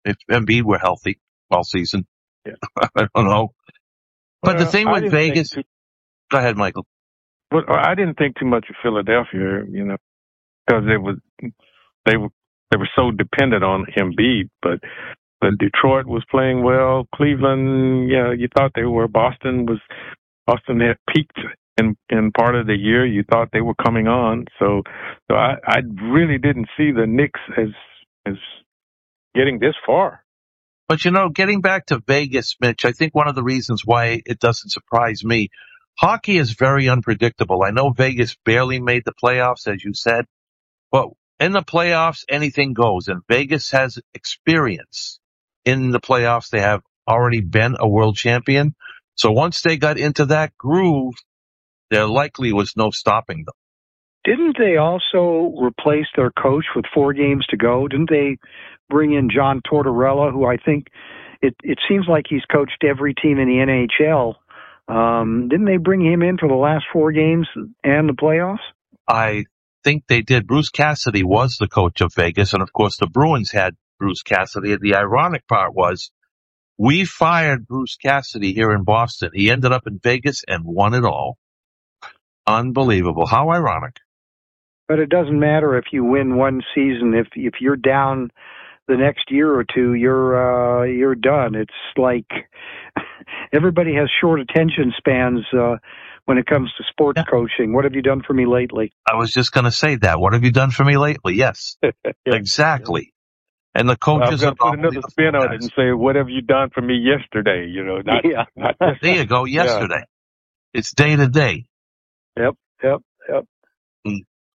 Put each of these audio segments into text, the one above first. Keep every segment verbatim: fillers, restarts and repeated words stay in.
if Embiid were healthy all season. Yeah. I don't know. But well, the thing I with Vegas, too, go ahead, Michael. Well, I didn't think too much of Philadelphia, you know, because it was they were they were so dependent on Embiid, but but Detroit was playing well. Cleveland, yeah, you thought they were. Boston was Boston had peaked in in part of the year. You thought they were coming on, so so I, I really didn't see the Knicks as as getting this far. But, you know, getting back to Vegas, Mitch, I think one of the reasons why it doesn't surprise me, hockey is very unpredictable. I know Vegas barely made the playoffs, as you said, but in the playoffs, anything goes. And Vegas has experience in the playoffs. They have already been a world champion. So once they got into that groove, there likely was no stopping them. Didn't they also replace their coach with four games to go? Didn't they bring in John Tortorella, who I think it, it seems like he's coached every team in the N H L. Um, didn't they bring him in for the last four games and the playoffs? I think they did. Bruce Cassidy was the coach of Vegas, and of course the Bruins had Bruce Cassidy. The ironic part was we fired Bruce Cassidy here in Boston. He ended up in Vegas and won it all. Unbelievable. How ironic. But it doesn't matter if you win one season. If if you're down the next year or two, you're uh, you're done. It's like everybody has short attention spans uh, when it comes to sports yeah. coaching. What have you done for me lately? I was just going to say that. What have you done for me lately? Yes, yeah. Exactly. And the coaches well, are put another spin on it and say, "What have you done for me yesterday?" You know, not, yeah. not there you go. Yesterday, yeah. It's day to day. Yep, yep, yep. Mm.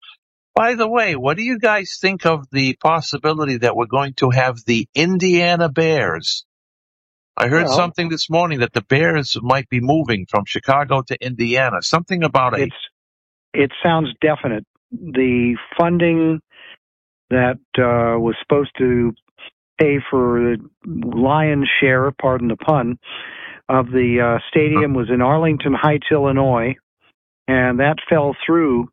By the way, what do you guys think of the possibility that we're going to have the Indiana Bears? I heard well, something this morning that the Bears might be moving from Chicago to Indiana. Something about a... It's, it sounds definite. The funding that uh, was supposed to pay for the lion's share, pardon the pun, of the uh, stadium was in Arlington Heights, Illinois, and that fell through.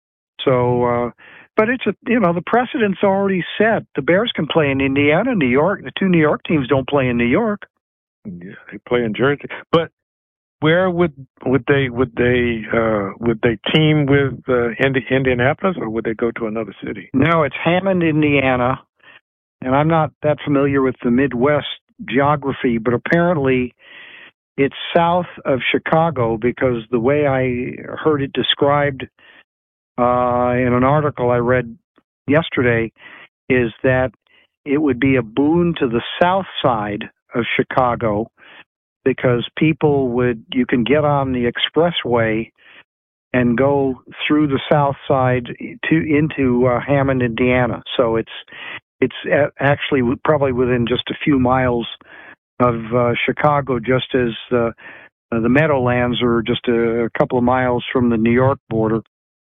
So, uh, but it's a, you know, the precedent's already set. The Bears can play in Indiana, New York. The two New York teams don't play in New York. Yeah, they play in Jersey. But where would would they would they uh, would they team with uh, Indi- Indianapolis, or would they go to another city? No, it's Hammond, Indiana, and I'm not that familiar with the Midwest geography, but apparently it's south of Chicago, because the way I heard it described Uh, in an article I read yesterday, is that it would be a boon to the south side of Chicago, because people would, you can get on the expressway and go through the south side to into uh, Hammond, Indiana. So it's it's actually probably within just a few miles of uh, Chicago, just as uh, the Meadowlands are just a, a couple of miles from the New York border.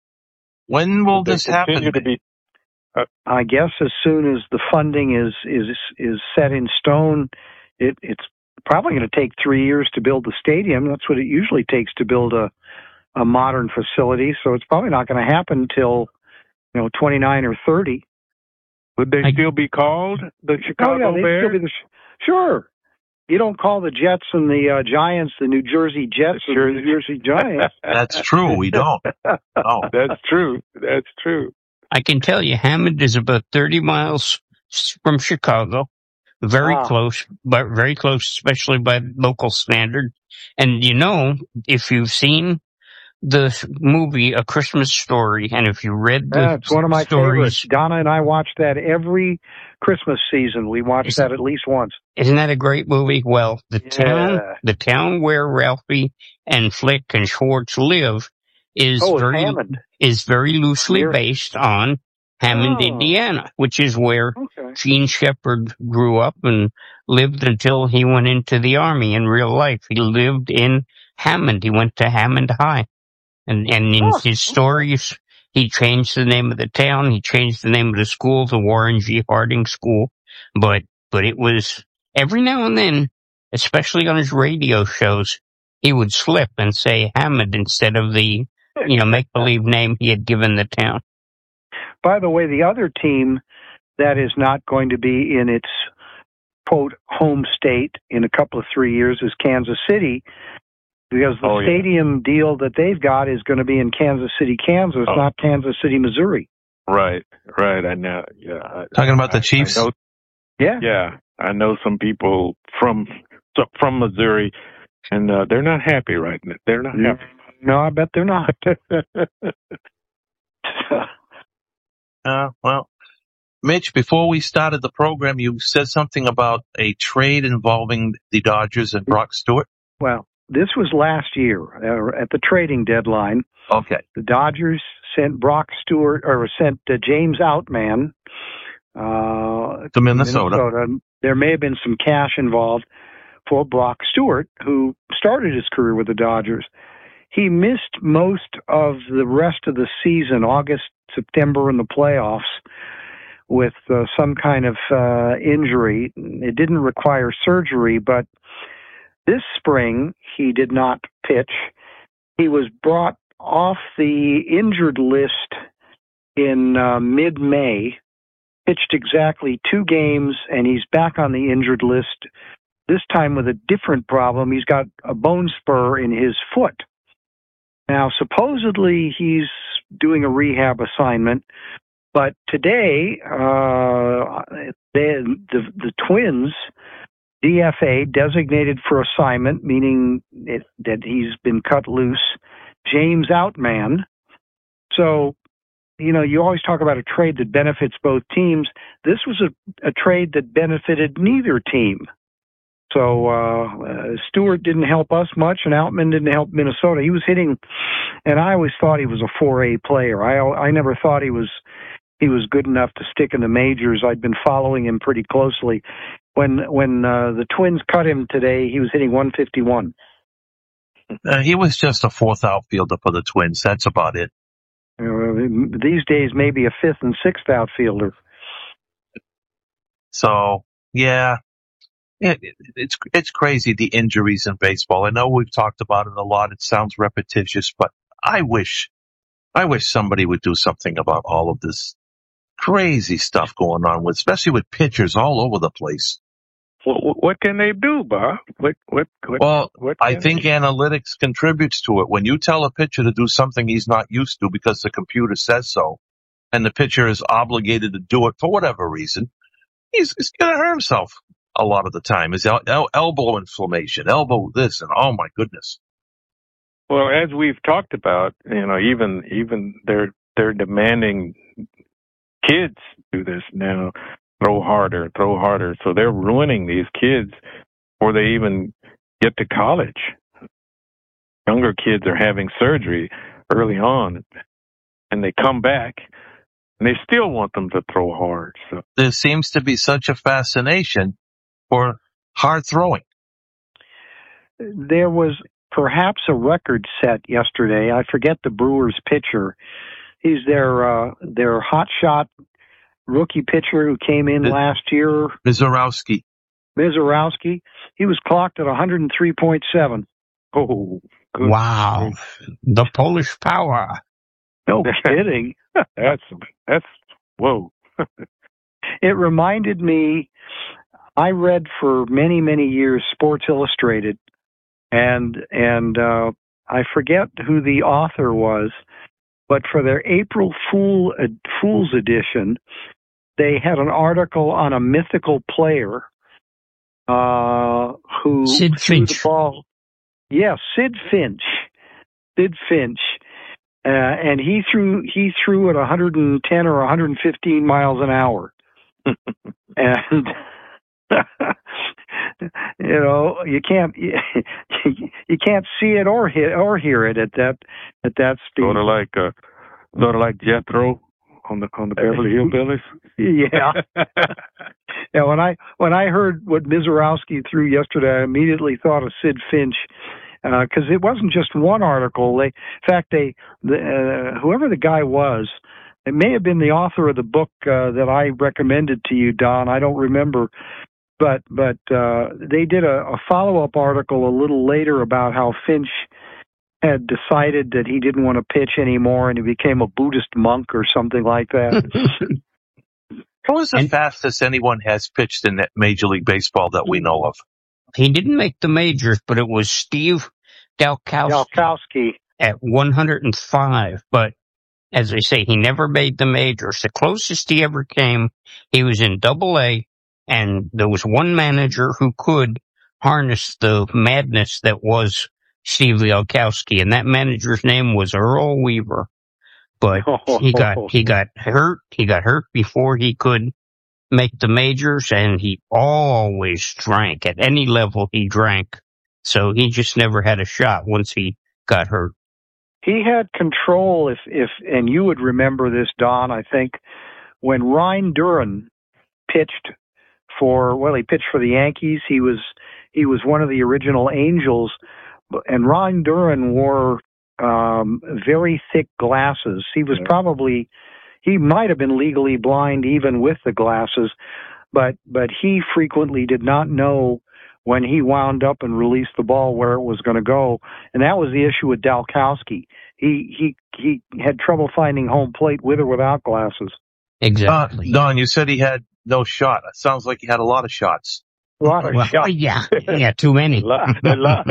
When will this happen? To be, uh, I guess as soon as the funding is is is set in stone. It, it's probably going to take three years to build the stadium. That's what it usually takes to build a a modern facility. So it's probably not going to happen until, you know, twenty-nine or thirty. Would they I, still be called the Chicago oh, yeah, Bears? Still be the, sure. You don't call the Jets and the uh, Giants the New Jersey Jets or the New Jersey Giants. That's true. We don't. Oh, that's true. That's true. I can tell you, Hammond is about thirty miles from Chicago. Very ah. close, but very close, especially by local standard. And you know, if you've seen the movie A Christmas Story, and if you read the yeah, it's one of my stories, favorites. Donna and I watch that every Christmas season. We watch that at least once. Isn't that a great movie? Well, the yeah. town, the town where Ralphie and Flick and Schwartz live is oh, very Hammond. is very loosely Here. based on Hammond, oh. Indiana, which is where okay. Gene Shepard grew up and lived until he went into the Army in real life. He lived in Hammond. He went to Hammond High. And, and in oh. his stories, he changed the name of the town. He changed the name of the school to Warren G. Harding School. But, but it was every now and then, especially on his radio shows, he would slip and say Hammond instead of the, you know, make-believe name he had given the town. By the way, the other team that is not going to be in its quote home state in a couple of three years is Kansas City, because the oh, stadium yeah. deal that they've got is going to be in Kansas City, Kansas, oh. not Kansas City, Missouri. Right, right. I know. Yeah. I, Talking about I, the Chiefs. I know, yeah, yeah. I know some people from from Missouri, and uh, they're not happy right now. They're not happy. No, I bet they're not. uh, well, Mitch, before we started the program, you said something about a trade involving the Dodgers and Brock Stewart. Well, this was last year uh, at the trading deadline. Okay. The Dodgers sent Brock Stewart, or sent uh, James Outman uh, to Minnesota. Minnesota. There may have been some cash involved for Brock Stewart, who started his career with the Dodgers. He missed most of the rest of the season, August, September, in the playoffs, with uh, some kind of uh, injury. It didn't require surgery, but this spring he did not pitch. He was brought off the injured list in uh, mid-May, pitched exactly two games, and he's back on the injured list, this time with a different problem. He's got a bone spur in his foot. Now, supposedly he's doing a rehab assignment, but today uh, they, the, the Twins, D F A, designated for assignment, meaning it, that he's been cut loose, James Outman. So, you know, you always talk about a trade that benefits both teams. This was a, a trade that benefited neither team. So uh, uh, Stewart didn't help us much, and Outman didn't help Minnesota. He was hitting, and I always thought he was a four A player. I I never thought he was he was good enough to stick in the majors. I'd been following him pretty closely. When when uh, the Twins cut him today, he was hitting one fifty-one. Uh, he was just a fourth outfielder for the Twins. That's about it. Uh, these days, maybe a fifth and sixth outfielder. So, yeah. It, it, it's it's crazy, the injuries in baseball. I know we've talked about it a lot. It sounds repetitious, but I wish, I wish somebody would do something about all of this crazy stuff going on with, especially with pitchers all over the place. What, what can they do, Bob? What, what, what, well, what I think they... analytics contributes to it. When you tell a pitcher to do something he's not used to because the computer says so, and the pitcher is obligated to do it for whatever reason, he's, he's going to hurt himself. A lot of the time is el- el- elbow inflammation, elbow this, and oh my goodness. Well, as we've talked about, you know, even even they're they're demanding kids do this now, throw harder, throw harder. So they're ruining these kids before they even get to college. Younger kids are having surgery early on, and they come back, and they still want them to throw hard. So there seems to be such a fascination for hard throwing. There was perhaps a record set yesterday. I forget the Brewers pitcher. He's their uh, their hotshot rookie pitcher who came in M- last year. Mizorowski. Mizorowski. He was clocked at one hundred three point seven. Oh, good. Wow. The Polish power. No kidding. that's, that's, whoa. It reminded me, I read for many, many years Sports Illustrated, and and uh, I forget who the author was, but for their April Fool uh, Fool's edition, they had an article on a mythical player uh, who Sid threw Finch. the ball. Yes, yeah, Sid Finch. Sid Finch. Uh, and he threw he threw at one hundred ten or one hundred fifteen miles an hour. And you know, you can't you, you can't see it or hit or hear it at that at that speed. Sort of like uh, sort of like Jethro on the on the Beverly Hillbillies. Yeah. Yeah. When I when I heard what Mizorowski threw yesterday, I immediately thought of Sid Finch, because uh, it wasn't just one article. They, in fact, they the, uh, whoever the guy was. It may have been the author of the book uh, that I recommended to you, Don. I don't remember. But but uh, they did a, a follow-up article a little later about how Finch had decided that he didn't want to pitch anymore and he became a Buddhist monk or something like that. What was the And- fastest anyone has pitched in Major League Baseball that we know of? He didn't make the majors, but it was Steve Dalkowski Dalkowski. at one hundred five. But as I say, he never made the majors. The closest he ever came, he was in Double A, and there was one manager who could harness the madness that was Steve Dalkowski, and that manager's name was Earl Weaver. But he got he got hurt. He got hurt before he could make the majors, and he always drank. At any level, he drank. So he just never had a shot once he got hurt. He had control, if, if, and you would remember this, Don, I think, when Ryan Duran pitched for, well, he pitched for the Yankees. He was, he was one of the original Angels, and Ryan Duran wore um, very thick glasses. He was probably, he might have been legally blind even with the glasses, but, but he frequently did not know when he wound up and released the ball where it was going to go. And that was the issue with Dalkowski. He, he, he had trouble finding home plate with or without glasses. Exactly. Uh, Don, you said he had no shot. It sounds like he had a lot of shots. A lot of Well, shots. yeah, yeah, too many. A lot, a lot.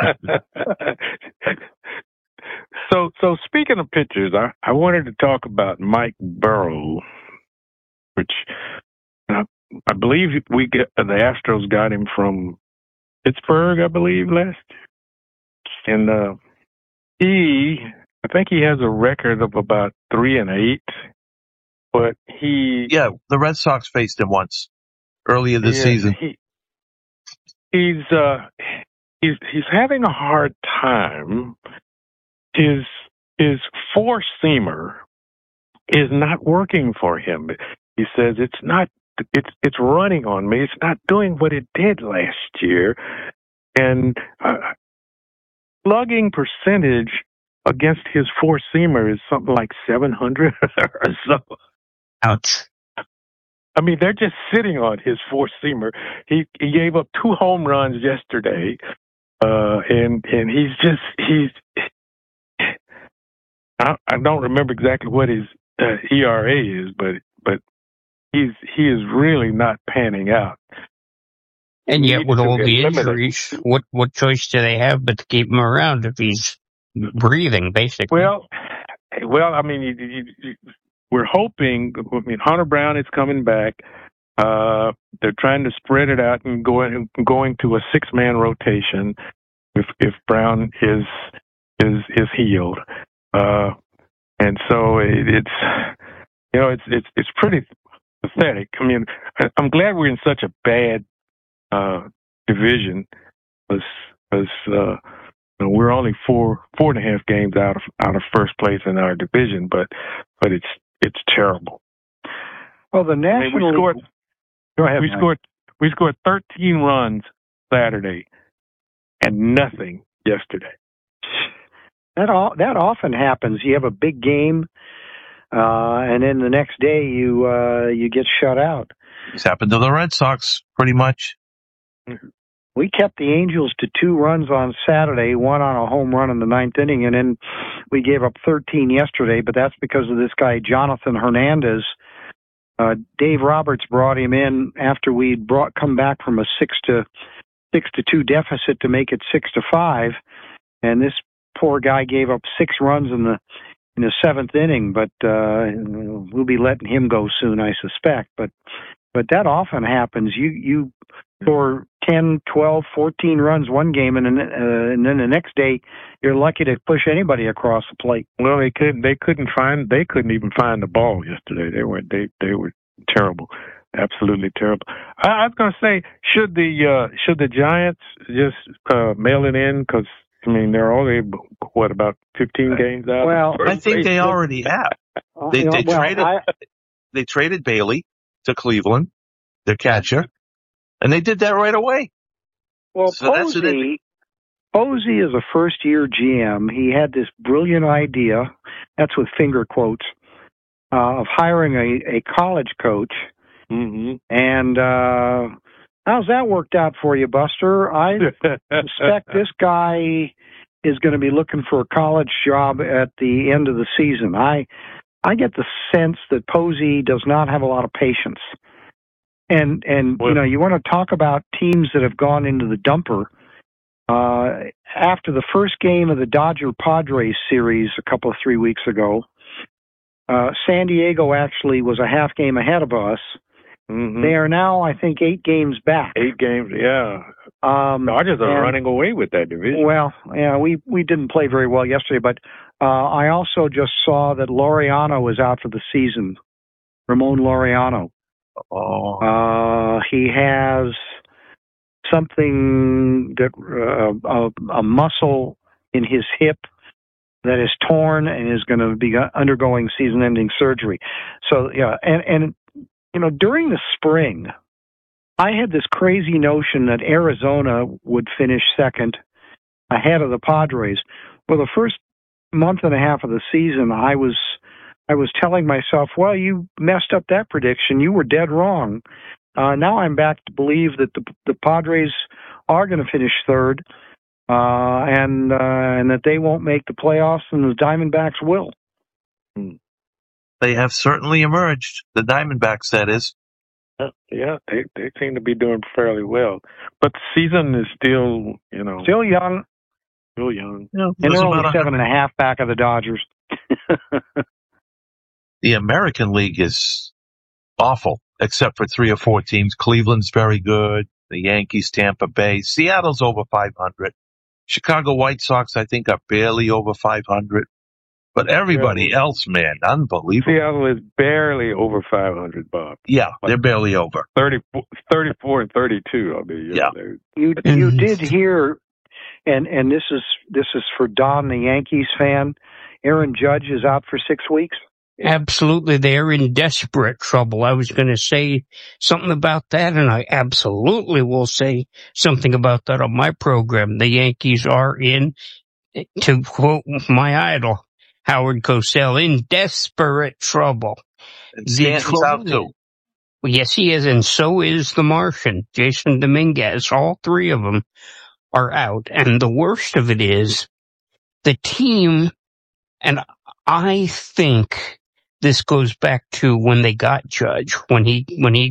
so, so speaking of pitchers, I, I wanted to talk about Mike Burrow, which uh, I believe we get, uh, the Astros got him from Pittsburgh, I believe, last year. And uh, he, I think he has a record of about three and eight, but he, Yeah, the Red Sox faced him once earlier this yeah, season. He, he's uh, he's he's having a hard time. His his four seamer is not working for him. He says it's not. It's it's running on me. It's not doing what it did last year, and uh, slugging percentage against his four seamer is something like seven hundred or so. Ouch. I mean, they're just sitting on his four seamer. He he gave up two home runs yesterday, uh, and and he's just he's. I, I don't remember exactly what his uh, E R A is, but but he's he is really not panning out. And yet, with all the Limited. injuries, what what choice do they have but to keep him around if he's breathing, basically? Well, well, I mean, you, you, you, we're hoping. I mean, Hunter Brown is coming back. Uh, they're trying to spread it out and going going to a six man rotation if if Brown is is is healed. Uh, and so it, it's you know it's it's it's pretty pathetic. I mean, I'm glad we're in such a bad uh, division, because because uh, you know, we're only four four and a half games out of out of first place in our division, but but it's it's terrible. Well, the I mean, National we scored. League... Go ahead, We Mike. scored. We scored thirteen runs Saturday, and nothing yesterday. That all, that often happens. You have a big game, uh, and then the next day you uh, you get shut out. It's happened to the Red Sox, pretty much. We kept the Angels to two runs on Saturday, one on a home run in the ninth inning, and then we gave up thirteen yesterday. But that's because of this guy Jonathan Hernandez. Uh, Dave Roberts brought him in after we'd brought come back from a six to six to two deficit to make it six to five, and this poor guy gave up six runs in the in the seventh inning. But uh, we'll be letting him go soon, I suspect. But but that often happens. You you score ten, twelve, fourteen runs one game, and then, uh, and then the next day you're lucky to push anybody across the plate. Well, they couldn't. They couldn't find. They couldn't even find the ball yesterday. They were. They. They were terrible. Absolutely terrible. I, I was going to say, should the uh, should the Giants just uh, mail it in? Because I mean, they're only what about fifteen games out. Well, I think they already have. They, You know, they well, traded. I, They traded Bailey to Cleveland, their catcher, and they did that right away. Well, So that's what Posey, Posey is a first-year G M. He had this brilliant idea, that's with finger quotes, uh, of hiring a, a college coach. Mm-hmm. And uh, how's that worked out for you, Buster? I suspect this guy is going to be looking for a college job at the end of the season. I I get the sense that Posey does not have a lot of patience. And, and Well, you know, you want to talk about teams that have gone into the dumper. Uh, after the first game of the Dodger-Padres series a couple of three weeks ago, uh, San Diego actually was a half game ahead of us. mm-hmm. They are now, I think, eight games back. Eight games, yeah. Um, Dodgers are and- running away with that division. Well, yeah, we, we didn't play very well yesterday, but uh, I also just saw that Laureano is out for the season. Ramon Laureano. Oh, Uh, he has something that uh, a, a muscle in his hip that is torn and is going to be undergoing season-ending surgery. So, yeah, and, and you know, during the spring, I had this crazy notion that Arizona would finish second ahead of the Padres. Well, the first month and a half of the season, I was I was telling myself, well, you messed up that prediction. You were dead wrong. Uh, now I'm back to believe that the, the Padres are going to finish third, uh, and uh, and that they won't make the playoffs, and the Diamondbacks will. they have certainly emerged. The Diamondbacks, that is. Yeah, they they seem to be doing fairly well. But the season is still, you know, Still young, still young. Yeah, and there's they're only about a- seven and a half back of the Dodgers. The American League is awful, except for three or four teams. Cleveland's very good. The Yankees, Tampa Bay. Seattle's over five hundred. Chicago White Sox, I think, are barely over five hundred. But everybody Yeah. else, man, unbelievable. Seattle is barely over five hundred, Bob. Yeah, they're barely over. thirty-four, thirty-four and thirty-two, I'll be. You Yeah. know, they're- You you did hear, and and this is this is for Don, the Yankees fan. Aaron Judge is out for six weeks. Absolutely, they're in desperate trouble. I was going to say something about that, and I absolutely will say something about that on my program. The Yankees are in, to quote my idol, Howard Cosell, in desperate trouble. And The Stanton's out trouble- too. Yes, he is, and so is the Martian, Jason Dominguez. All three of them are out, and the worst of it is the team, and I think this goes back to when they got Judge, when he when he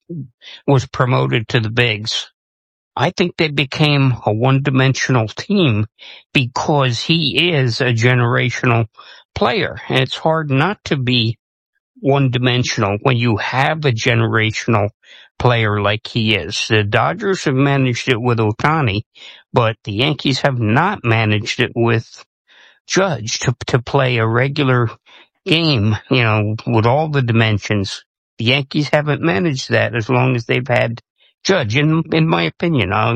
was promoted to the bigs. I think they became a one-dimensional team because he is a generational player, and it's hard not to be one-dimensional when you have a generational player like he is. The Dodgers have managed it with Ohtani, but the Yankees have not managed it with Judge to to play a regular game, you know, with all the dimensions. The Yankees haven't managed that as long as they've had Judge, in in my opinion. Uh,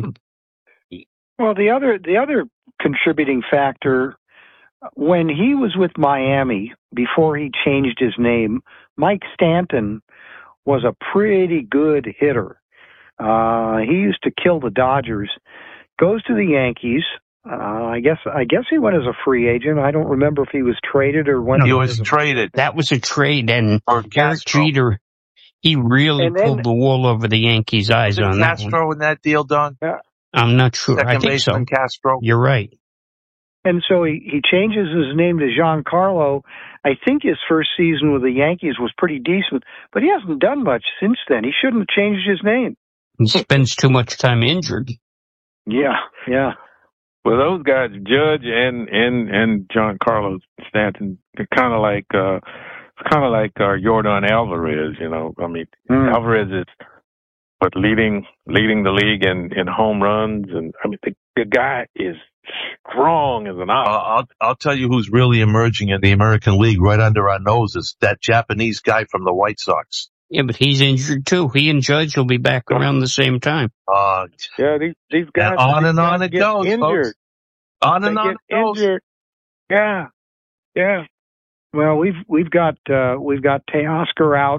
Well, the other the other contributing factor, when he was with Miami before he changed his name, Mike Stanton was a pretty good hitter. Uh, he used to kill the Dodgers. Goes to the Yankees. Uh, I guess I guess he went as a free agent. I don't remember if he was traded or went. He as was a- traded that was a trade, and for Derek Castro. Jeter, he really And then- pulled the wool over the Yankees' eyes Was it on that one. Castro in that deal, Don? I'm not sure. I Second think so. baseman Castro. You're right. And so he, he changes his name to Giancarlo. I think his first season with the Yankees was pretty decent, but he hasn't done much since then. He shouldn't have changed his name. He spends too much time injured. Yeah, yeah. Well, those guys, Judge and and and John Carlos Stanton, they're kind of like uh, it's kind of like uh, Yordan Alvarez. You know, I mean, Mm. Alvarez is but leading leading the league in, in home runs, and I mean the, the guy is strong as an Uh, ox. I'll I'll tell you who's really emerging in the American League right under our noses. That Japanese guy from the White Sox. Yeah, but he's injured too. He and Judge will be back around the same time. Uh, Yeah, these these guys. and on these and on guys it get goes, injured. folks. On They and on get it goes. injured. Yeah, yeah. Well, we've we've got uh, we've got Teoscar out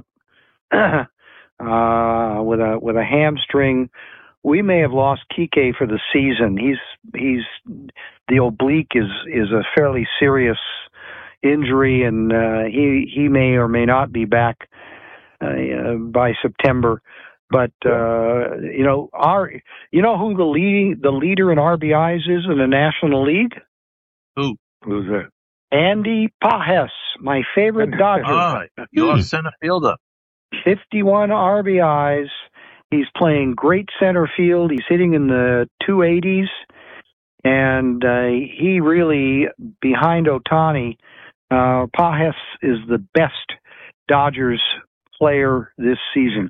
uh, with a with a hamstring. We may have lost Kike for the season. He's he's the oblique is is a fairly serious injury, and uh, he he may or may not be back uh, by September. But uh, you know, our you know who the leading the leader in R B Is is in the National League? Who's that? Andy Pages, my favorite Dodger. Ah, your Hmm. center fielder. fifty-one R B Is. He's playing great center field. He's hitting in the two eighties. And uh, he really, behind Ohtani, uh, Pages is the best Dodgers player this season.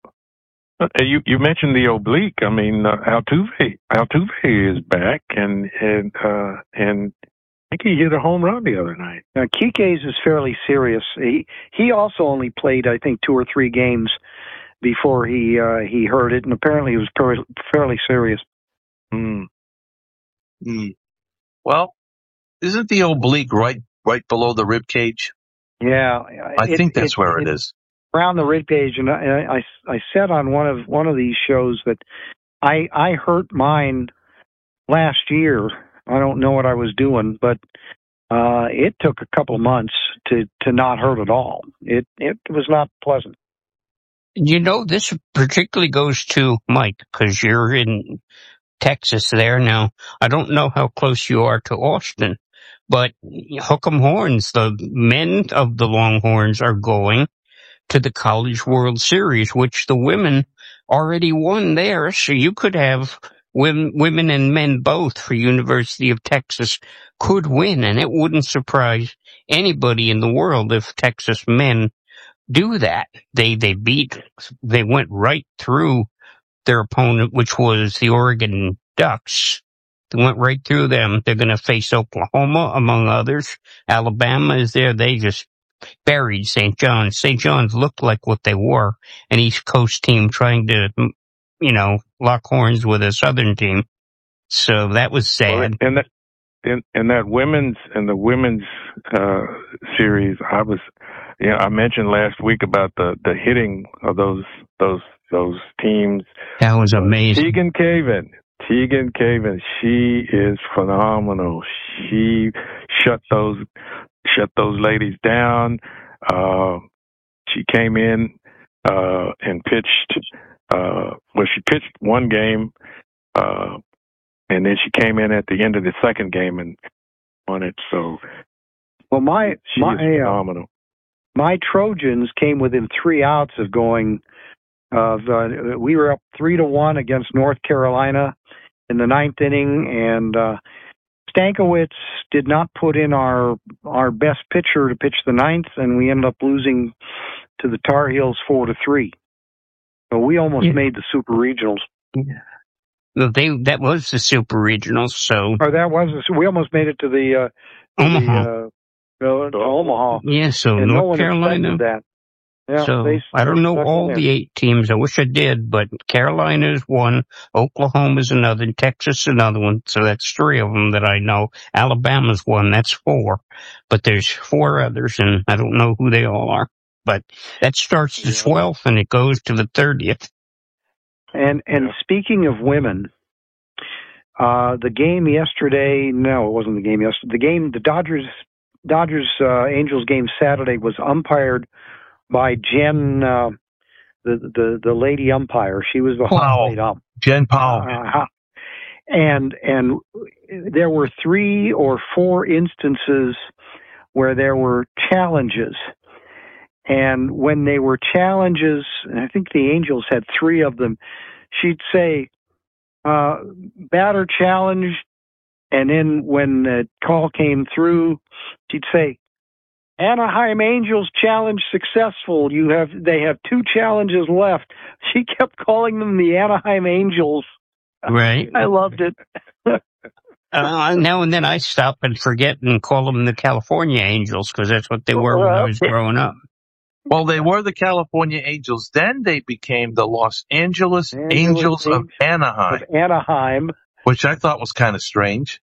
Uh, You you mentioned the oblique. I mean, uh, Altuve Altuve is back, and and uh, and I think he hit a home run the other night. Uh, Kike's is fairly serious. He he also only played, I think, two or three games before he uh, he hurt it, and apparently it was fairly, fairly serious. Mm. Hmm. Well, isn't the oblique right right below the rib cage? Yeah, I it- think that's it- where it it- is. around the rib cage, and I, I I said on one of one of these shows that I I hurt mine last year. I don't know what I was doing, but uh, it took a couple of months to to not hurt at all. It it was not pleasant. You know, this particularly goes to Mike, because you're in Texas there now. I don't know how close you are to Austin, but Hook'em Horns, the men of the Longhorns, are going to the College World Series, which the women already won there. So you could have women, women and men both for University of Texas could win, and it wouldn't surprise anybody in the world if Texas men do that. They they beat, they went right through their opponent, which was the Oregon Ducks. They went right through them. They're going to face Oklahoma, among others. Alabama is there. They just buried Saint John's. Saint John's looked like what they were, an East Coast team trying to, you know, lock horns with a Southern team. So that was sad. And that in in that women's in the women's uh, series, I was, you know, I mentioned last week about the, the hitting of those those those teams. That was amazing. Tegan Caven, Tegan Caven, she is phenomenal. She shut those shut those ladies down. Uh, she came in uh, and pitched. Uh, well, she pitched one game. Uh, And then she came in at the end of the second game and won it. So, Well, my she my is uh, phenomenal. my Trojans came within three outs of going. Of uh, we were up three to one against North Carolina in the ninth inning, and uh, Stankiewicz did not put in our our best pitcher to pitch the ninth, and we ended up losing to the Tar Heels four to three. So we almost Yeah. made the Super Regionals. Well, They that was the Super Regionals, so Or that was we almost made it to the uh, to Omaha. The, uh, to Omaha. Yeah, so And no North one Carolina. expected that. Yeah, So they, I don't know stuck in all there. the eight teams. I wish I did, but Carolina's one, Oklahoma's another, and Texas another one. So that's three of them that I know. Alabama's one. That's four. But there's four others, and I don't know who they all are. But that starts the Yeah. twelfth, and it goes to the thirtieth. And and Yeah. speaking of women, uh, the game yesterday. No, it wasn't the game yesterday. The game, the Dodgers Dodgers uh, Angels game Saturday was umpired by Jen, uh, the the the lady umpire. She was the home Wow. plate ump. Jen Powell. Uh, and and there were three or four instances where there were challenges. And when they were challenges, and I think the Angels had three of them, she'd say, uh, batter challenge. And then when the call came through, she'd say, Anaheim Angels challenge successful. You have, they have two challenges left. She kept calling them the Anaheim Angels. Right. I loved it. Uh, now and then I stop and forget and call them the California Angels, because that's what they were when I was growing up. Well, they were the California Angels. Then they became the Los Angeles Angeles Angels of Angels Anaheim, Of Anaheim. which I thought was kind of strange.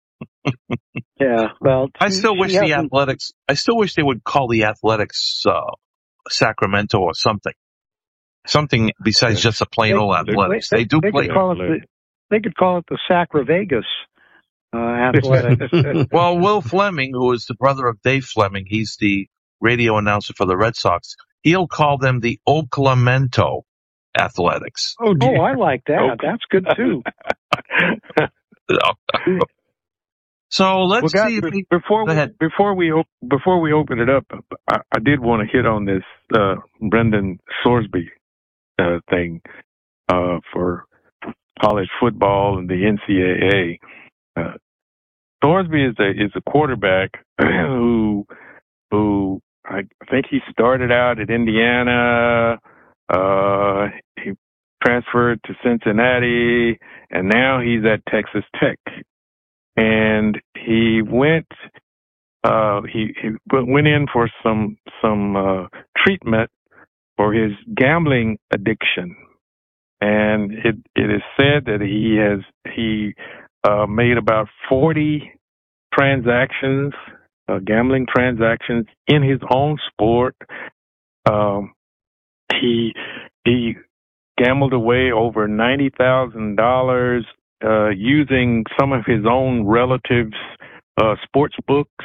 Yeah. Well, I still she wish the hasn't- Athletics, I still wish they would call the Athletics uh, Sacramento or something. Something besides just a plain They- old they- Athletics. they- They do they play. could call it the, they could call it the Sacra Vegas uh, Athletics. Well, Will Fleming, who is the brother of Dave Fleming, he's the radio announcer for the Red Sox. He'll call them the Oaklamento Athletics. Oh, Oh, I like that. Okay. That's good too. So let's well, guys, see if we, before go we, ahead. before we op- before we open it up, I, I did want to hit on this uh, Brendan Sorsby uh, thing uh, for college football and the N C double A. Uh, Sorsby is a is a quarterback who who I think he started out at Indiana. Uh, he transferred to Cincinnati, and now he's at Texas Tech. And he went, uh, he, he went in for some some uh, treatment for his gambling addiction, and it it is said that he has he uh, made about forty transactions, uh, gambling transactions in his own sport. Um, he he gambled away over ninety thousand dollars. Uh, using some of his own relatives' uh, sports books,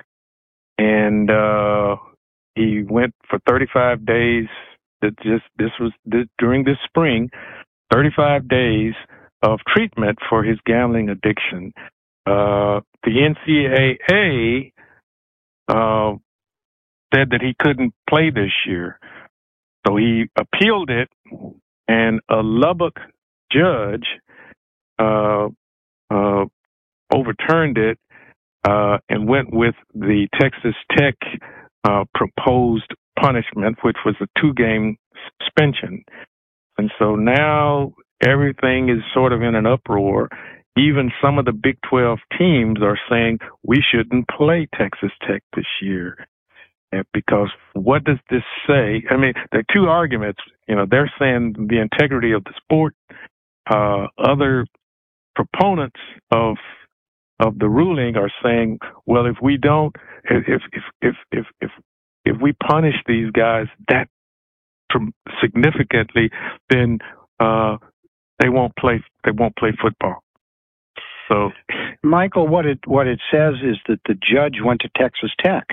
and uh, he went for thirty-five days. That just this was this, during this spring, thirty-five days of treatment for his gambling addiction. Uh, the N C double A uh, said that he couldn't play this year, so he appealed it, and a Lubbock judge Uh, uh, overturned it uh, and went with the Texas Tech uh, proposed punishment, which was a two-game suspension. And so now everything is sort of in an uproar. Even some of the Big twelve teams are saying we shouldn't play Texas Tech this year. And because what does this say? I mean, there are two arguments. You know, they're saying the integrity of the sport. Uh, other proponents of of the ruling are saying, well, if we don't, if if if if if if we punish these guys that significantly, then uh, they won't play. They won't play football. So, Michael, what it what it says is that the judge went to Texas Tech.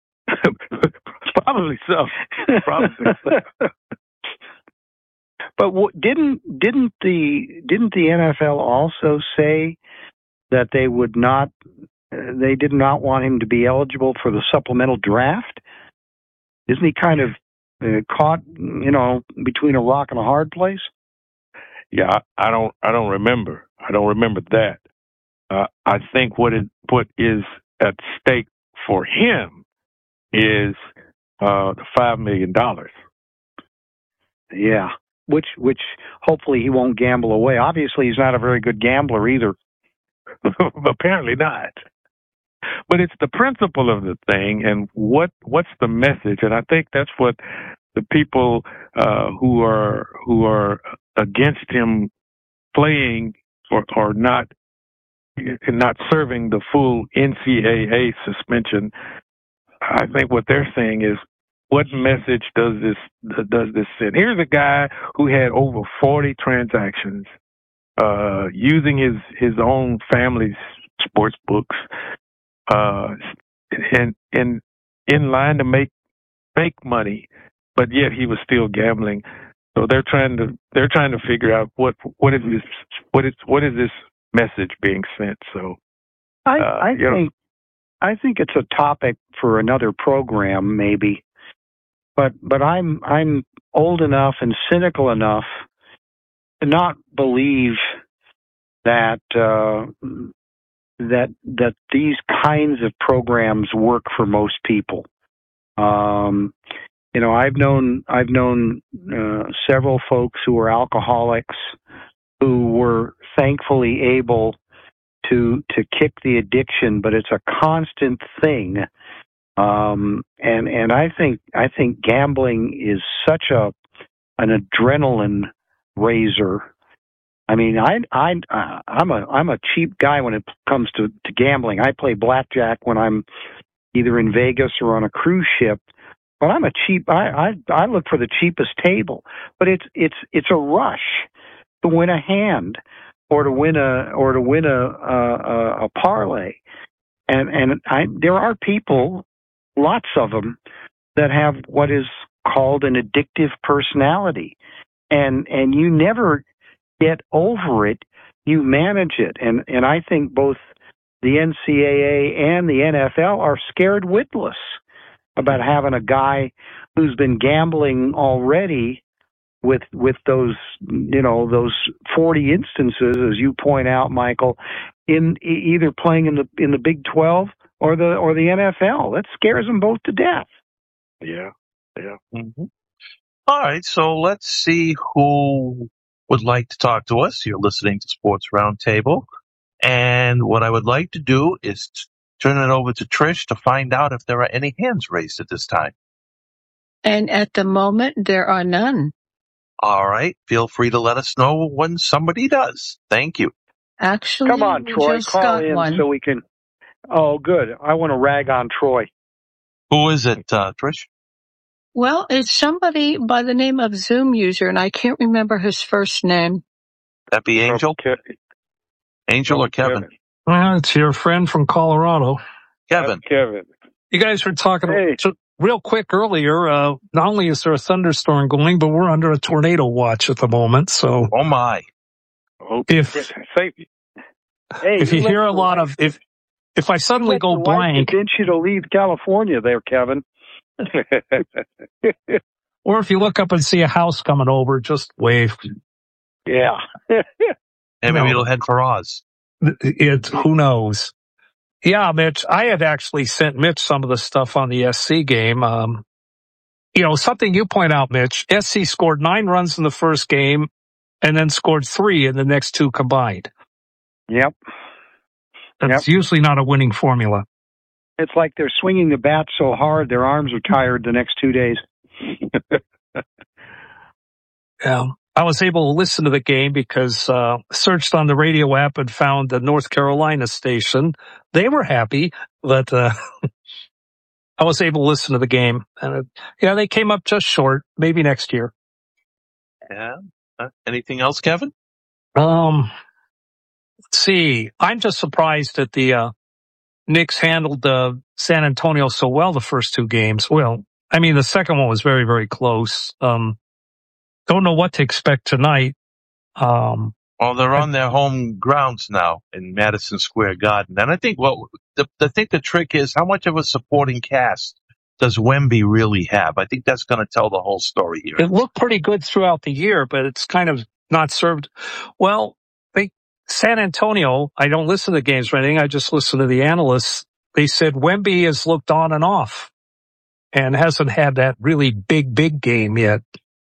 Probably so. Probably so. But what, didn't didn't the didn't the N F L also say that they would not uh, they did not want him to be eligible for the supplemental draft? Isn't he kind of uh, caught, you know, between a rock and a hard place? Yeah, I, I don't I don't remember. I don't remember that. Uh, I think what it what is at stake for him is uh, the five million dollars. Yeah. Which, which hopefully he won't gamble away. Obviously, he's not a very good gambler either. Apparently not. But it's the principle of the thing, and what what's the message? And I think that's what the people uh, who are who are against him playing or, or not not serving the full N C double A suspension. I think what they're saying is, what message does this does this send? Here's a guy who had over forty transactions, uh, using his, his own family's sports books, uh, and and in line to make make money, but yet he was still gambling. So they're trying to they're trying to figure out what what is this what is what is this message being sent. So I uh, I think know. I think it's a topic for another program, maybe. But but I'm I'm old enough and cynical enough to not believe that uh, that that these kinds of programs work for most people. Um, you know, I've known I've known uh, several folks who were alcoholics who were thankfully able to to kick the addiction, but it's a constant thing. Um, and, and I think, I think gambling is such a, an adrenaline raiser. I mean, I, I, I'm a, I'm a cheap guy when it comes to, to gambling. I play blackjack when I'm either in Vegas or on a cruise ship, but I'm a cheap, I, I, I look for the cheapest table, but it's, it's, it's a rush to win a hand or to win a, or to win a, a, a parlay. And, and I, there are people, lots of them, that have what is called an addictive personality, and and you never get over it. You manage it, and and I think both the N C double A and the N F L are scared witless about having a guy who's been gambling already with with those, you know, those forty instances, as you point out, Michael, in either playing in the in the Big twelve or the or the N F L. That scares them both to death. Yeah, yeah. Mm-hmm. All right, so let's see who would like to talk to us. You're listening to Sports Roundtable, and what I would like to do is t- turn it over to Trish to find out if there are any hands raised at this time. And at the moment, there are none. All right. Feel free to let us know when somebody does. Thank you. Actually, Come on, we Troy, just call got in one. so we can. Oh, good. I want to rag on Troy. Who is it, uh, Trish? Well, it's somebody by the name of Zoom user, and I can't remember his first name. That be Angel? Ke- Angel or Kevin? Well, it's your friend from Colorado. Kevin. That's Kevin. You guys were talking Hey. to, real quick earlier. Uh, not only is there a thunderstorm going, but we're under a tornado watch at the moment. So Oh, my. Oh, if safety. Hey, if you let hear a your lot wife- of if if I suddenly let go your wife blank, convince you to leave California, there, Kevin. or if you look up and see a house coming over, just wave. Yeah. And maybe No. it'll head for Oz. It who knows? Yeah, Mitch. I had actually sent Mitch some of the stuff on the S C game. Um, you know, something you point out, Mitch. S C scored nine runs in the first game, and then scored three in the next two combined. Yep. That's usually not a winning formula. It's like they're swinging the bat so hard their arms are tired the next two days. Yeah. I was able to listen to the game because uh searched on the radio app and found the North Carolina station. They were happy that uh I was able to listen to the game. And it, yeah, they came up just short. Maybe next year. Yeah. Uh, anything else, Kevin? Um, let's see. I'm just surprised that the uh Knicks handled uh, San Antonio so well the first two games. Well, I mean, the second one was very, very close. Um, don't know what to expect tonight. Um, Well, they're on their home grounds now in Madison Square Garden. And I think what the, the think the trick is, how much of a supporting cast does Wemby really have? I think that's going to tell the whole story here. it looked pretty good throughout the year, but it's kind of not served. Well, they, San Antonio, I don't listen to games or anything. I just listen to the analysts. They said Wemby has looked on and off and hasn't had that really big, big game yet.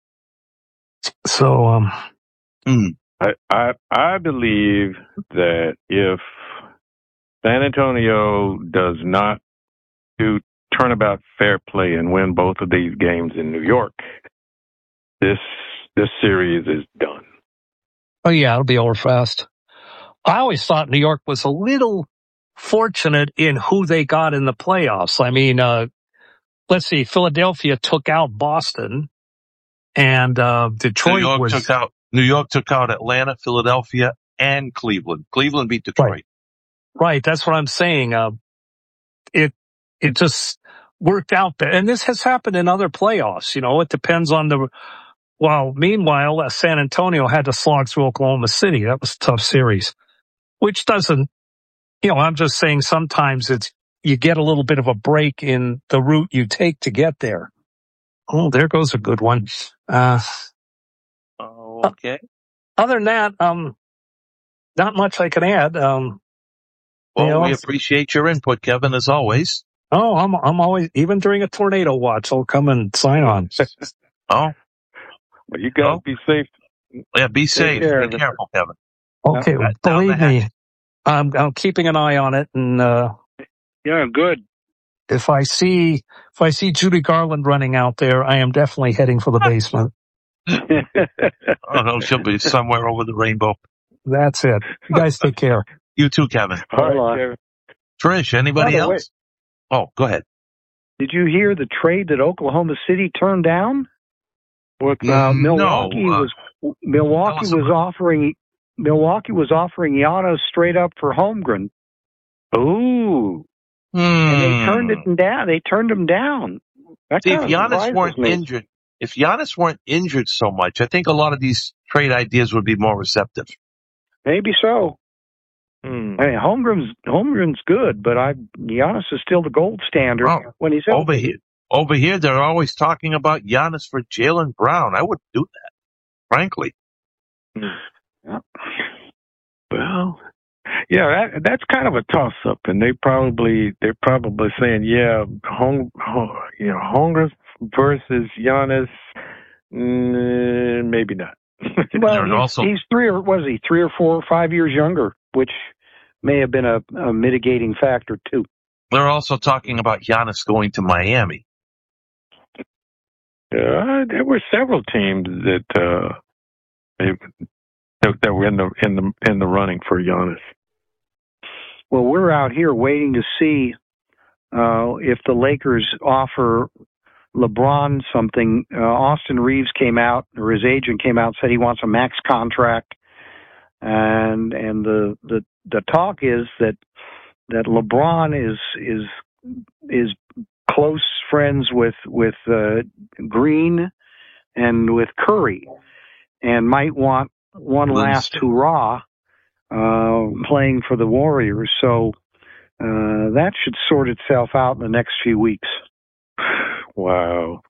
So, um, Mm. I, I I believe that if San Antonio does not do turnabout fair play and win both of these games in New York, this this series is done. oh yeah, it'll be over fast. I always thought New York was a little fortunate in who they got in the playoffs. I mean, uh, let's see, Philadelphia took out Boston and, uh, New Detroit York was, took out New York took out Atlanta, Philadelphia, and Cleveland. Cleveland beat Detroit. right. That's what I'm saying. Uh, it, it just worked out there. And this has happened in other playoffs. You know, it depends on the, well, meanwhile, uh, San Antonio had to slog through Oklahoma City. That was a tough series, which doesn't, you know, I'm just saying sometimes it's, you get a little bit of a break in the route you take to get there. Oh, there goes a good one. Uh, Oh, okay. other than that, um, not much I can add. Um, Well, you know, we appreciate your input, Kevin, as always. oh, I'm, I'm always, even during a tornado watch, I'll come and sign on. Oh, But you gotta Oh. be safe. yeah, be safe. care Be of it. careful, Kevin. Okay, Down the believe hatch. me, I'm, I'm keeping an eye on it. And, uh, Yeah, good. if I see, if I see Judy Garland running out there, I am definitely heading for the basement. Oh, no, she'll be somewhere over the rainbow. That's it. You guys take care. You too, Kevin. All Hold on. right, Kevin. Trish, anybody By the way- else? Oh, go ahead. Did you hear the trade that Oklahoma City turned down? What's No, up? Uh, Milwaukee uh, was Milwaukee tell us was about offering Milwaukee was offering Giannis straight up for Holmgren, Ooh. and they turned Hmm. it down. They turned him down. That See, if kind of Giannis surprises weren't me. injured, if Giannis weren't injured so much, I think a lot of these trade ideas would be more receptive. Maybe so. Hmm. I mean, Holmgren's Holmgren's good, but I Giannis is still the gold standard Oh, when he's over healthy. here, over here, they're always talking about Giannis for Jaylen Brown. I wouldn't do that, frankly. Yeah. Well, yeah, that, that's kind of a toss up, and they probably they're probably saying, yeah, home, home you know, Holmgren versus Giannis, mm, maybe not. Well, They're he's, also- he's three or was he three or four or five years younger, which may have been a, a mitigating factor too. They're also talking about Giannis going to Miami. Uh, there were several teams that uh, they, that, that were in the in the in the running for Giannis. Well, we're out here waiting to see uh, if the Lakers offer LeBron something. Uh, Austin Reeves came out, or his agent came out, and said he wants a max contract, and and the the the talk is that that LeBron is is is close friends with with uh, Green and with Curry, and might want one last hurrah uh, playing for the Warriors. So uh, that should sort itself out in the next few weeks. Wow.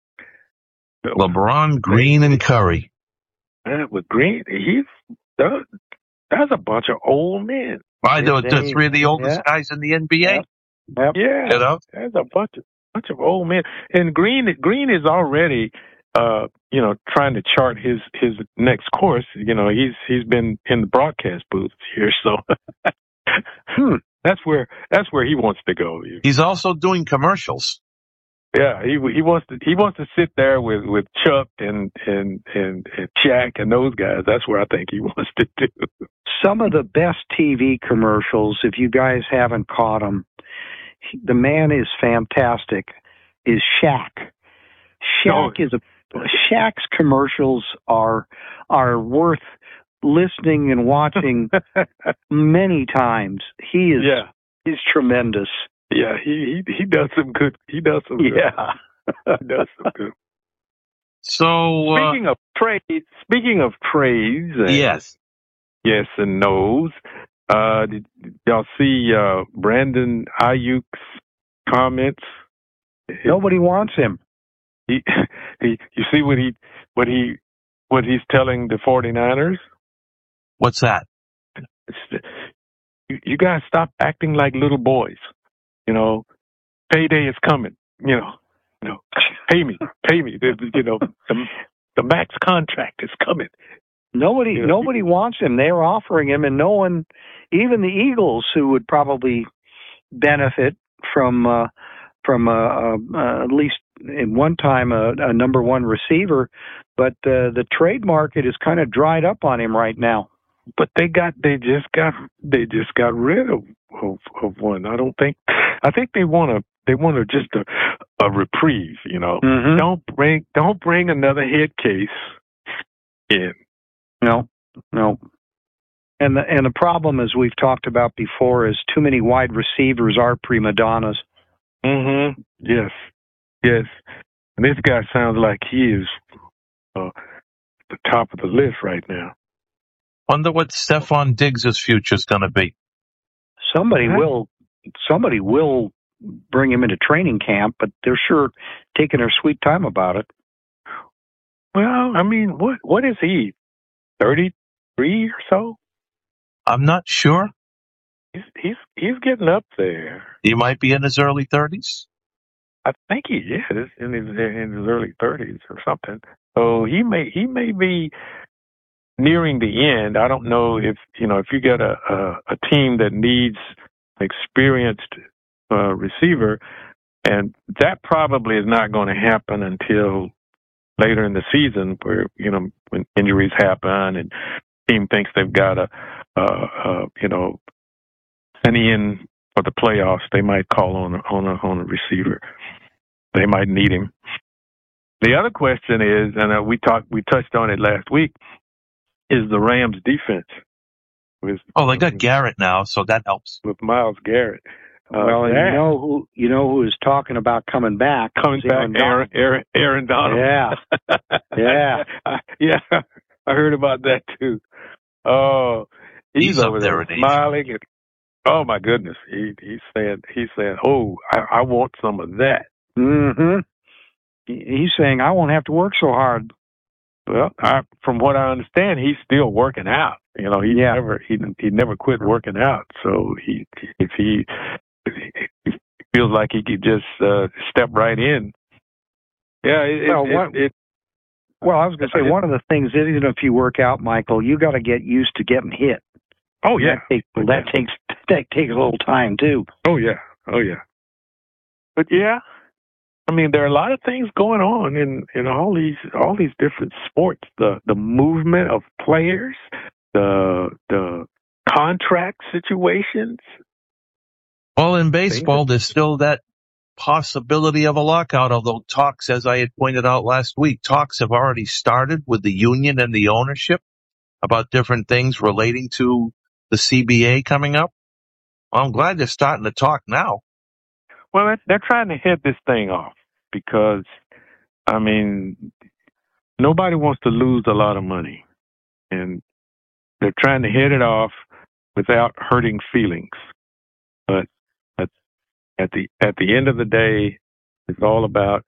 LeBron, Green, and Curry. Uh, with Green, he's that, that's a bunch of old men. Why, they're They- the three of the oldest yeah. guys in the N B A. Yep. Yep. Yeah, You know? that's a bunch of bunch of old men. And Green Green is already uh, you know, trying to chart his his next course. You know, he's he's been in the broadcast booth here, so Hmm. that's where that's where he wants to go. He's also doing commercials. Yeah, he he wants to he wants to sit there with, with Chuck and and and and Shaq and those guys. That's where I think he wants to do. Some of the best T V commercials, if you guys haven't caught them, the man is fantastic. Is Shaq? Shaq Oh. is a Shaq's commercials are are worth listening and watching many times. He is Yeah, he's tremendous. yeah, he he he does some good. He does some good. Yeah. He does some good. So, uh, Speaking of trades, speaking of trades, and yes. yes and no's. Uh, did y'all see uh, Brandon Ayuk's comments? Nobody wants him. He, he, you see what he, what he, what he's telling the 49ers? What's that? It's, you, you guys stop acting like little boys. You know, payday is coming. You know, you know, pay me, pay me. The, the- you know, the, the max contract is coming. Nobody Yeah. nobody wants him. They're offering him, and no one, even the Eagles, who would probably benefit from uh, from uh, uh, uh, at least in one time a, a number one receiver, but uh, the trade market is kind of dried up on him right now. But they got, they just got, they just got rid of of, of one. I don't think. I think they want to. They want to just a, a reprieve. You know, Mm-hmm. don't bring, don't bring another head case in. No, no. And the and the problem, as we've talked about before, is too many wide receivers are prima donnas. Mm-hmm. Yes, yes. And this guy sounds like he is uh, the top of the list right now. Wonder what Stephon Diggs' future is going to be. Somebody Okay. will somebody will bring him into training camp, but they're sure taking their sweet time about it. Well, I mean, what what is he? Thirty-three or so? I'm not sure. He's he's he's getting up there. He might be in his early thirties. I think he is in his in his early thirties or something. So he may he may be nearing the end. I don't know if you know if you get a a, a team that needs experienced uh, receiver, and that probably is not going to happen until later in the season, where you know when injuries happen and team thinks they've got a uh, uh, you know an in for the playoffs. They might call on a, on a on a receiver. They might need him. The other question is, and uh, we talked, we touched on it last week, is the Rams' defense. With, Oh, they got Garrett now, so that helps. with Myles Garrett. Uh, well, and that- you know who you know who is talking about coming back? coming Is back, Aaron Aaron Aaron Donald. Yeah, yeah. yeah. I heard about that too. Oh, he's, He's up over there there in age. smiling and Oh my goodness, he he said he said, "Oh, I, I want some of that." Mm-hmm. He's saying, "I won't have to work so hard." Well, I, from what I understand, he's still working out. You know, he Yeah. never he he never quit working out. So he if he, he feels like he could just uh, step right in. Yeah, it, Well, it, what, it, it well, I was going to say, one of the things is, even if you work out, Michael, you got to get used to getting hit. Oh yeah, that takes, oh, that yeah. takes that takes a little time too. Oh yeah, oh yeah. But yeah, I mean, there are a lot of things going on in, in all these all these different sports. The the movement of players, the the contract situations. Well, in baseball, there's still that possibility of a lockout, although talks, as I had pointed out last week, talks have already started with the union and the ownership about different things relating to the C B A coming up. Well, I'm glad they're starting to talk now. Well, they're trying to head this thing off because, I mean, nobody wants to lose a lot of money. And they're trying to head it off without hurting feelings. But at, at the at the end of the day, it's all about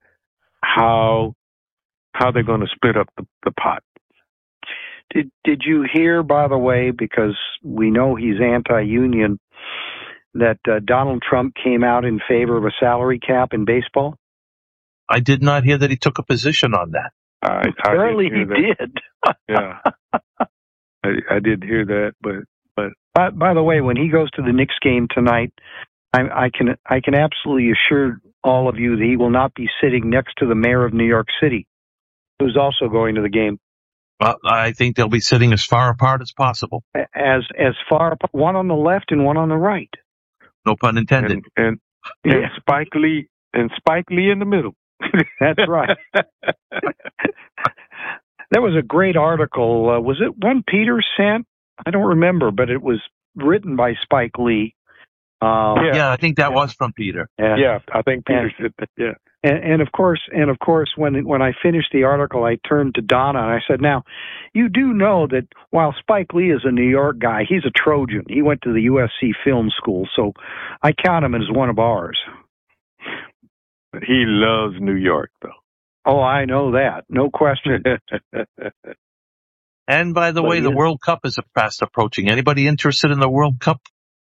how how they're going to split up the, the pot. Did Did you hear, by the way, because we know he's anti-union, that uh, Donald Trump came out in favor of a salary cap in baseball? I did not hear that he took a position on that. I, I Apparently did he that. did. Yeah, I, I did hear that, but but by, by the way, when he goes to the Knicks game tonight, I, I can I can absolutely assure all of you that he will not be sitting next to the mayor of New York City, who's also going to the game. Well, I think they'll be sitting as far apart as possible. As as far one on the left and one on the right. No pun intended. And and, and Yeah. Spike Lee and Spike Lee in the middle. That's right. There was a great article. Uh, was it one Peter sent? I don't remember, but it was written by Spike Lee. Uh, Yeah. Yeah, I think that Yeah. was from Peter. yeah. Yeah, I think Peter And- said that. Yeah. And, and of course, and of course, when when I finished the article, I turned to Donna and I said, "Now, you do know that while Spike Lee is a New York guy, he's a Trojan. He went to the U S C Film School, so I count him as one of ours." But he loves New York, though. Oh, I know that, no question. And by the But way, the yeah. World Cup is fast approaching. Anybody interested in the World Cup?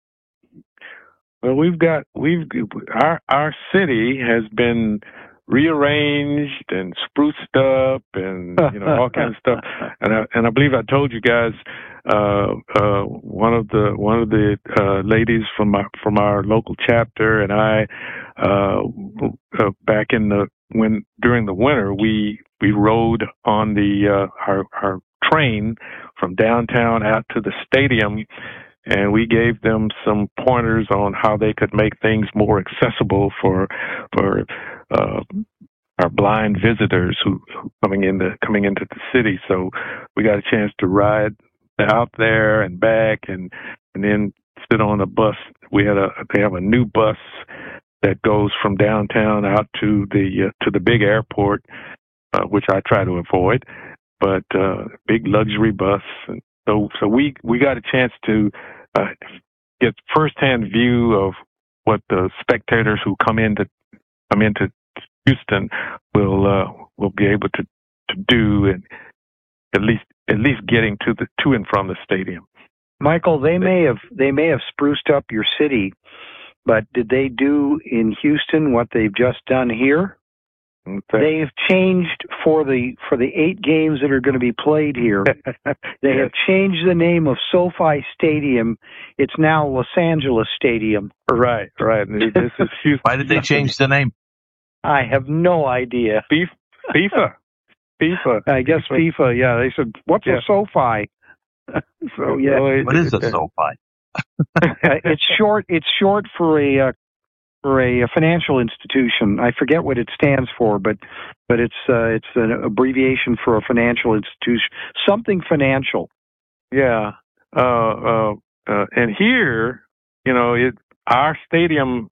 Well, we've got we've our our city has been rearranged and spruced up, and you know all kinds of stuff. And I and I believe I told you guys uh, uh, one of the one of the uh, ladies from our from our local chapter and I uh, uh, back in the when during the winter we we rode on the uh, our our train from downtown out to the stadium. And we gave them some pointers on how they could make things more accessible for for uh, our blind visitors who, who coming into coming into the city. So we got a chance to ride out there and back, and and then sit on a bus. We had a they have a new bus that goes from downtown out to the uh, to the big airport, uh, which I try to avoid, but uh, big luxury bus. And so so we we got a chance to uh, get firsthand view of what the spectators who come into come into Houston will uh, will be able to, to do, and at least at least getting to the to and from the stadium. Michael, they may have they may have spruced up your city, but did they do in Houston what they've just done here? Okay. They've changed for the for the eight games that are going to be played here. They have changed the name of SoFi Stadium. It's now Los Angeles Stadium. Right, right. This is Houston. Why did they change the name? I have no idea. FIFA. FIFA. I guess FIFA. Yeah, they said, "What's Yeah. a SoFi?" So yeah, What is a SoFi? it's short. It's short for a uh, for a, a financial institution. I forget what it stands for, but but it's uh, it's an abbreviation for a financial institution. Something financial. Yeah. Uh, uh, uh, and here, you know, it our stadium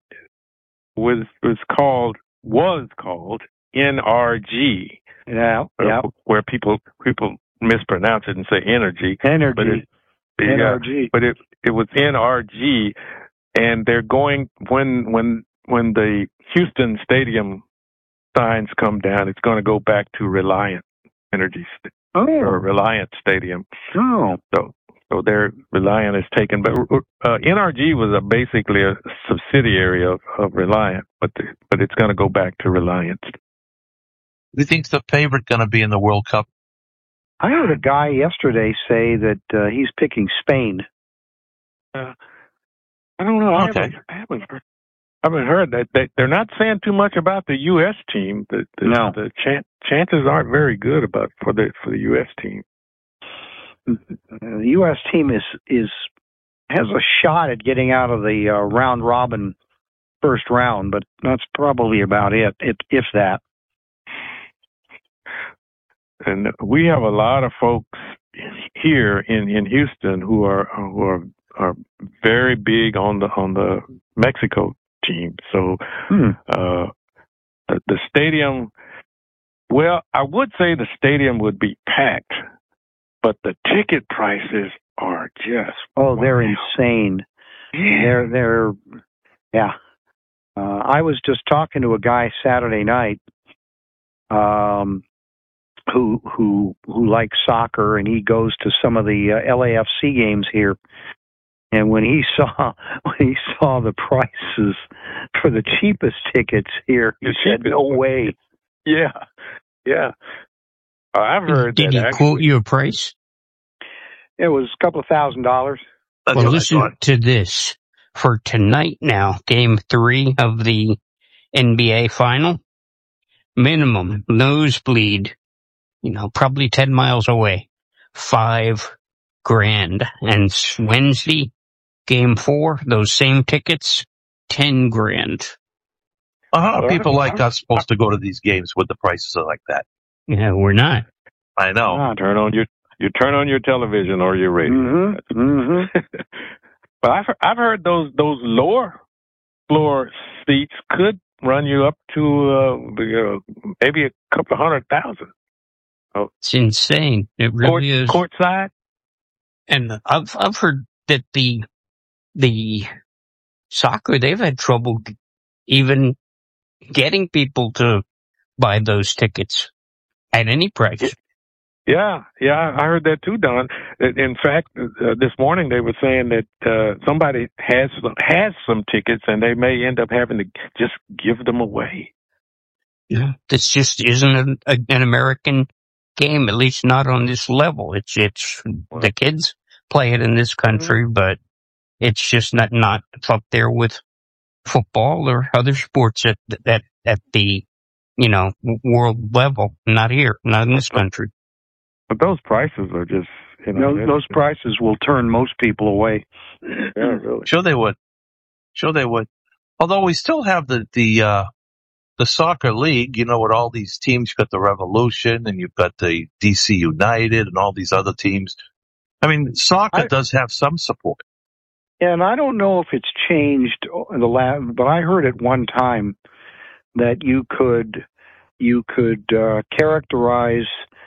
was was called was called N R G. Yeah, yeah. Uh, where people people mispronounce it and say energy. Energy. But it, N R G. Yeah, but it it was N R G and they're going when when when the Houston Stadium signs come down, it's going to go back to Reliant Energy Oh. or Reliant Stadium. Oh. So so their Reliant is taken, but uh, N R G was a, basically a subsidiary of, of Reliant, but the, but it's going to go back to Reliant. Who thinks the favorite going to be in the World Cup? I heard a guy yesterday say that uh, he's picking Spain. Uh, I don't know. I Okay. haven't, I haven't heard. I haven't heard that they, they're not saying too much about the U S team. The, the, No. the chan- chances aren't very good about for the for the U S team. Uh, the U S team is is has a shot at getting out of the uh, round robin first round, but that's probably about it, if, if that. And we have a lot of folks here in, in Houston who are who are are very big on the on the Mexico team. So Hmm. uh, the, the stadium, well, I would say the stadium would be packed, but the ticket prices are just Oh, they're wow. insane. Yeah. They're they're yeah. Uh, I was just talking to a guy Saturday night, um, who who who likes soccer, and he goes to some of the uh, L A F C games here. And when he saw when he saw the prices for the cheapest tickets here, he The said, cheapest. "No way." Yeah, yeah. Uh, I've heard Did that he actually. quote you a price? It was a couple of thousand dollars. That's Well, what I listen thought. to this. For tonight now, game three of the N B A final, minimum nosebleed, you know, probably ten miles away, five grand. And Wednesday, game four, those same tickets, ten grand. Well, how are Well, people I- like I- us supposed to go to these games when the prices are like that? Yeah, we're not. I know. Ah, Turn on your you turn on your television or your radio. Mm-hmm. Mm-hmm. But I've I've heard those those lower floor seats could run you up to uh, the, uh, maybe a couple of hundred thousand. It's insane. It Court, really is. courtside. And I've I've heard that the the soccer, they've had trouble even getting people to buy those tickets at any price. Yeah, yeah, I heard that too, Don. In fact, uh, this morning they were saying that uh, somebody has has some tickets, and they may end up having to just give them away. Yeah, this just isn't an, a, an American game, at least not on this level. It's it's the kids play it in this country, but it's just not not up there with football or other sports at at at the you know world level. Not here, not in this country. But those prices are just, you know, Those, those prices will turn most people away. yeah, really. Sure they would. Sure they would. Although we still have the the uh, the soccer league, you know, with all these teams. You've got the Revolution, and you've got the D C United, and all these other teams. I mean, soccer I- does have some support. And I don't know if it's changed in the last, but I heard at one time that you could you could uh, characterize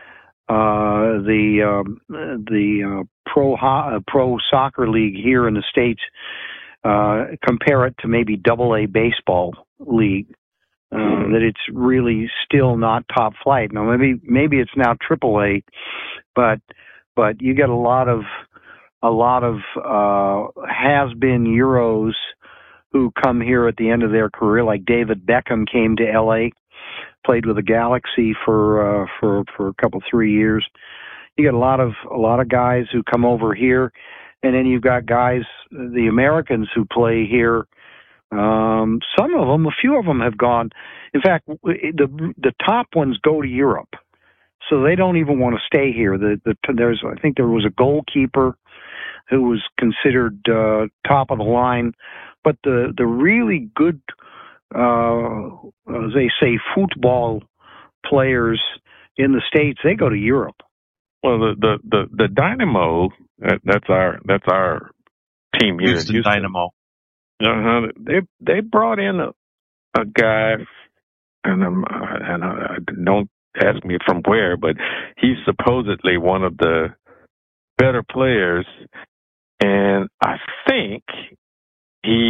uh, the um, the uh, pro ho- uh, pro soccer league here in the States, uh, compare it to maybe Double A baseball league. Uh, that it's really still not top flight. Now maybe maybe it's now Triple A, but but you get a lot of a lot of uh, has-been Euros who come here at the end of their career, like David Beckham came to L A, played with the Galaxy for uh, for for a couple three years. You get a lot of a lot of guys who come over here, and then you've got guys, the Americans who play here. Um, some of them, a few of them have gone. In fact, the the top ones go to Europe, so they don't even want to stay here. The, the there's I think there was a goalkeeper who was considered uh, top of the line, but the the really good, uh, as they say, football players in the States, they go to Europe. Well, the the the, the Dynamo, that, that's our that's our team here. Houston in Houston. Dynamo. Uh-huh. They they brought in a a guy, and um, and I, don't ask me from where, but he's supposedly one of the better players, and I think he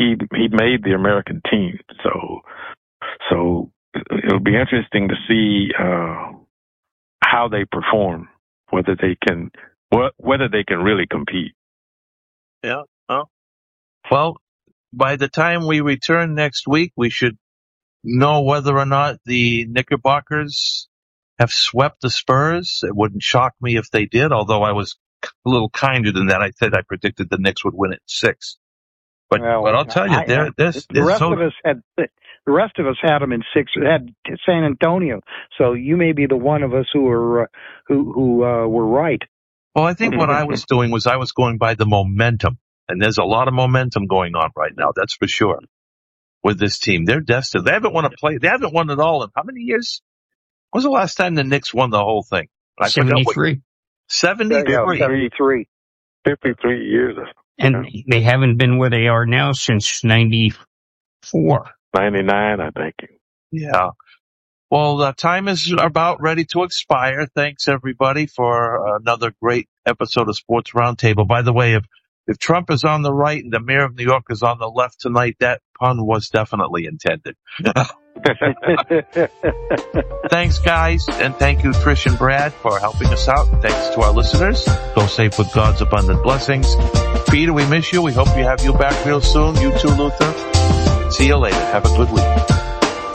he he made the American team. So so it'll be interesting to see uh, how they perform, whether they can whether they can really compete. Yeah. Oh. Well, by the time we return next week, we should know whether or not the Knickerbockers have swept the Spurs. It wouldn't shock me if they did, although I was a little kinder than that. I said I predicted the Knicks would win it six. But, well, but I'll tell you, I, they're, they're, the they're rest so... of us had the rest of us had them in six. Had San Antonio, so you may be the one of us who were uh, who who uh, were right. Well, I think what I was doing was I was going by the momentum, and there's a lot of momentum going on right now. That's for sure. With this team, they're destined. They haven't won a play. They haven't won it all in how many years? When was the last time the Knicks won the whole thing? I seventy-three. seventy-three. Yeah, seventy-three. fifty-three years. And yeah. They haven't been where they are now since ninety-four. ninety-nine, I think. Yeah. Well, the time is about ready to expire. Thanks, everybody, for another great episode of Sports Roundtable. By the way, if if Trump is on the right and the mayor of New York is on the left tonight, that pun was definitely intended. Thanks, guys, and thank you, Trish and Brad, for helping us out. Thanks to our listeners. Go safe with God's abundant blessings. Peter, we miss you. We hope you have you back real soon. You too, Luther. See you later. Have a good week.